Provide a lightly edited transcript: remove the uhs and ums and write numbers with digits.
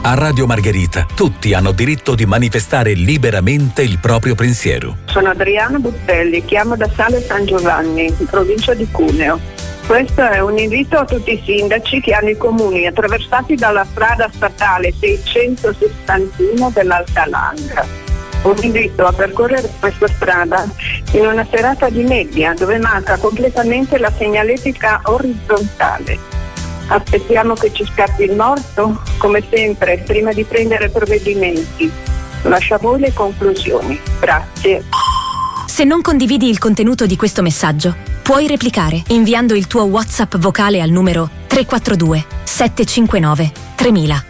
A Radio Margherita tutti hanno diritto di manifestare liberamente il proprio pensiero. Sono Adriana Buttelli, chiamo da Sale San Giovanni, in provincia di Cuneo. Questo è un invito a tutti i sindaci che hanno i comuni attraversati dalla strada statale 661 dell'Alta Langra. Un invito a percorrere questa strada in una serata di nebbia dove manca completamente la segnaletica orizzontale. Aspettiamo che ci scappi il morto? Come sempre, prima di prendere provvedimenti. Lascio a voi le conclusioni. Grazie. Se non condividi il contenuto di questo messaggio, puoi replicare inviando il tuo WhatsApp vocale al numero 342 759 3000.